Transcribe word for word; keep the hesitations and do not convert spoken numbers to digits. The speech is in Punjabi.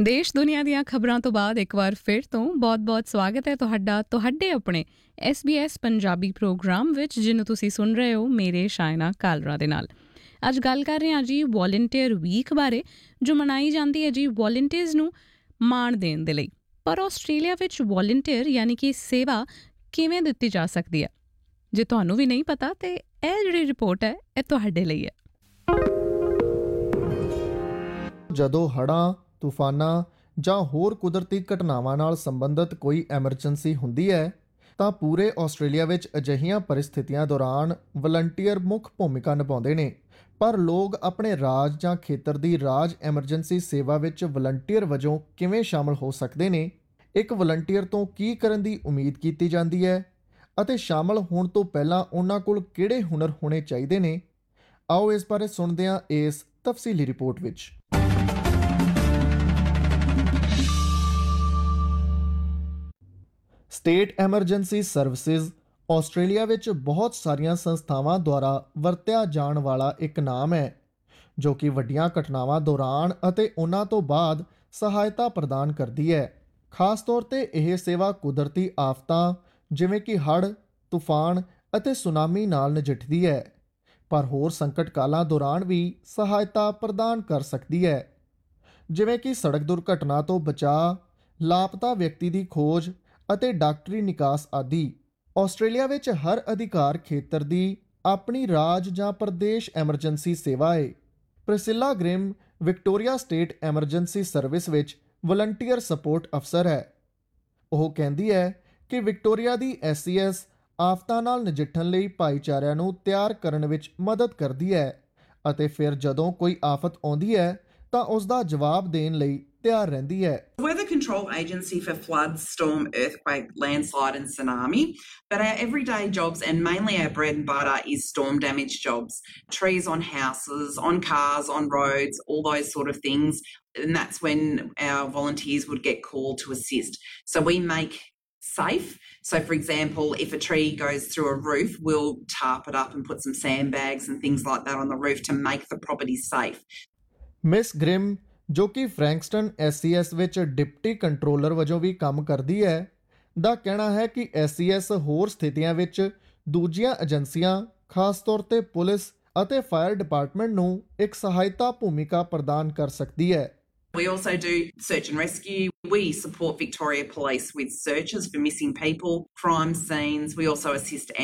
ਦੇਸ਼ ਦੁਨੀਆ ਦੀਆਂ ਖਬਰਾਂ ਤੋਂ ਬਾਅਦ ਇੱਕ ਵਾਰ ਫਿਰ ਤੋਂ ਬਹੁਤ-ਬਹੁਤ ਸਵਾਗਤ ਹੈ ਤੁਹਾਡਾ ਤੁਹਾਡੇ ਆਪਣੇ S B S Punjabi programme ਵਿੱਚ, ਜਿਹਨੂੰ ਤੁਸੀਂ ਸੁਣ ਰਹੇ ਹੋ ਮੇਰੇ ਸ਼ਾਇਨਾ ਕਾਲਰਾ ਦੇ ਨਾਲ। ਅੱਜ ਗੱਲ ਕਰ ਰਹੇ ਹਾਂ ਜੀ ਵੋਲੰਟੀਅਰ ਵੀਕ ਬਾਰੇ, ਜੋ ਮਨਾਈ ਜਾਂਦੀ ਹੈ ਜੀ ਵੋਲੰਟੀਅਰਸ ਨੂੰ ਮਾਣ ਦੇਣ ਦੇ ਲਈ। ਪਰ ਆਸਟ੍ਰੇਲੀਆ ਵਿੱਚ ਵੋਲੰਟੀਅਰ ਯਾਨੀ ਕਿ ਸੇਵਾ ਕਿਵੇਂ ਦਿੱਤੀ ਜਾ ਸਕਦੀ ਹੈ? ਜੇ ਤੁਹਾਨੂੰ ਵੀ ਨਹੀਂ ਪਤਾ ਤੇ ਇਹ ਜਿਹੜੀ ਰਿਪੋਰਟ ਹੈ ਇਹ ਤੁਹਾਡੇ ਲਈ ਹੈ। ਜਦੋਂ ਹੜ੍ਹਾਂ, ਤੂਫਾਨਾਂ ਜਾਂ ਹੋਰ ਕੁਦਰਤੀ ਘਟਨਾਵਾਂ ਨਾਲ ਸੰਬੰਧਿਤ ਕੋਈ ਐਮਰਜੈਂਸੀ ਹੁੰਦੀ ਹੈ ਤਾਂ ਪੂਰੇ ਆਸਟ੍ਰੇਲੀਆ ਵਿੱਚ ਅਜਿਹੀਆਂ ਪਰਿਸਥਿਤੀਆਂ ਦੌਰਾਨ ਵਲੰਟੀਅਰ ਮੁੱਖ ਭੂਮਿਕਾ ਨਿਭਾਉਂਦੇ ਨੇ। ਪਰ ਲੋਕ ਆਪਣੇ ਰਾਜ ਜਾਂ ਖੇਤਰ ਦੀ ਰਾਜ ਐਮਰਜੈਂਸੀ ਸੇਵਾ ਵਿੱਚ ਵਲੰਟੀਅਰ ਵਜੋਂ ਕਿਵੇਂ ਸ਼ਾਮਲ ਹੋ ਸਕਦੇ ਨੇ? ਇੱਕ ਵਲੰਟੀਅਰ ਤੋਂ ਕੀ ਕਰਨ ਦੀ ਉਮੀਦ ਕੀਤੀ ਜਾਂਦੀ ਹੈ ਅਤੇ ਸ਼ਾਮਲ ਹੋਣ ਤੋਂ ਪਹਿਲਾਂ ਉਹਨਾਂ ਕੋਲ ਕਿਹੜੇ ਹੁਨਰ ਹੋਣੇ ਚਾਹੀਦੇ ਨੇ? ਆਓ ਇਸ ਬਾਰੇ ਸੁਣਦੇ ਹਾਂ ਇਸ ਤਫਸੀਲੀ ਰਿਪੋਰਟ ਵਿੱਚ। ਸਟੇਟ ਐਮਰਜੈਂਸੀ ਸਰਵਿਸਿਜ਼ ਆਸਟ੍ਰੇਲੀਆ ਵਿੱਚ ਬਹੁਤ ਸਾਰੀਆਂ ਸੰਸਥਾਵਾਂ ਦੁਆਰਾ ਵਰਤਿਆ ਜਾਣ ਵਾਲਾ ਇੱਕ ਨਾਮ ਹੈ, ਜੋ ਕਿ ਵੱਡੀਆਂ ਘਟਨਾਵਾਂ ਦੌਰਾਨ ਅਤੇ ਉਹਨਾਂ ਤੋਂ ਬਾਅਦ ਸਹਾਇਤਾ ਪ੍ਰਦਾਨ ਕਰਦੀ ਹੈ। ਖਾਸ ਤੌਰ 'ਤੇ ਇਹ ਸੇਵਾ ਕੁਦਰਤੀ ਆਫਤਾਂ ਜਿਵੇਂ ਕਿ ਹੜ੍ਹ, ਤੂਫਾਨ ਅਤੇ ਸੁਨਾਮੀ ਨਾਲ ਨਜਿੱਠਦੀ ਹੈ, ਪਰ ਹੋਰ ਸੰਕਟ ਕਾਲਾਂ ਦੌਰਾਨ ਵੀ ਸਹਾਇਤਾ ਪ੍ਰਦਾਨ ਕਰ ਸਕਦੀ ਹੈ, ਜਿਵੇਂ ਕਿ ਸੜਕ ਦੁਰਘਟਨਾ ਤੋਂ ਬਚਾਅ, ਲਾਪਤਾ ਵਿਅਕਤੀ ਦੀ ਖੋਜ ਅਤੇ ਡਾਕਟਰੀ ਨਿਕਾਸ ਆਦਿ। ਆਸਟ੍ਰੇਲੀਆ ਵਿੱਚ ਹਰ ਅਧਿਕਾਰ ਖੇਤਰ ਦੀ ਆਪਣੀ ਰਾਜ ਜਾਂ ਪ੍ਰਦੇਸ਼ ਐਮਰਜੈਂਸੀ ਸੇਵਾ ਹੈ। ਪ੍ਰਿਸਿਲਾ ਗ੍ਰਿਮ ਵਿਕਟੋਰੀਆ ਸਟੇਟ ਐਮਰਜੈਂਸੀ ਸਰਵਿਸ ਵਿੱਚ ਵਲੰਟੀਅਰ ਸਪੋਰਟ ਅਫਸਰ ਹੈ। ਉਹ ਕਹਿੰਦੀ ਹੈ ਕਿ ਵਿਕਟੋਰੀਆ ਦੀ ਐਸ ਸੀ ਐਸ ਆਫਤਾਂ ਨਾਲ ਨਜਿੱਠਣ ਲਈ ਭਾਈਚਾਰਿਆਂ ਨੂੰ ਤਿਆਰ ਕਰਨ ਵਿੱਚ ਮਦਦ ਕਰਦੀ ਹੈ ਅਤੇ ਫਿਰ ਜਦੋਂ ਕੋਈ ਆਫਤ ਆਉਂਦੀ ਹੈ ਤਾਂ ਉਸ ਦਾ ਜਵਾਬ ਦੇਣ ਲਈ ਤਿਆਰ ਰਹਿੰਦੀ ਹੈ। We're the control agency for flood, storm, earthquake, landslide and tsunami, but our everyday jobs and mainly our bread and butter is storm damage jobs. Trees on houses, on cars, on roads, all those sort of things, and that's when our volunteers would get called to assist. So we make safe. So for example, if a tree goes through a roof, we'll tarp it up and put some sandbags and things like that on the roof to make the property safe. Miss ਗ੍ਰਿਮ, ਜੋ ਕਿ ਫਰੈਂਕਸਟਨ ਐਸ ਸੀ ਐਸ ਵਿੱਚ ਡਿਪਟੀ ਕੰਟਰੋਲਰ ਵਜੋਂ ਵੀ ਕੰਮ ਕਰਦੀ ਹੈ, ਦਾ ਕਹਿਣਾ ਹੈ ਕਿ ਐਸ ਸੀ ਐਸ ਹੋਰ ਸਥਿਤੀਆਂ ਵਿੱਚ ਦੂਜੀਆਂ ਏਜੰਸੀਆਂ, ਖਾਸ ਤੌਰ 'ਤੇ ਪੁਲਿਸ ਅਤੇ ਫਾਇਰ ਡਿਪਾਰਟਮੈਂਟ ਨੂੰ ਇੱਕ ਸਹਾਇਤਾ ਭੂਮਿਕਾ ਪ੍ਰਦਾਨ ਕਰ ਸਕਦੀ ਹੈ। We also do search and rescue. We support Victoria Police with searches for missing people, crime scenes. We also assist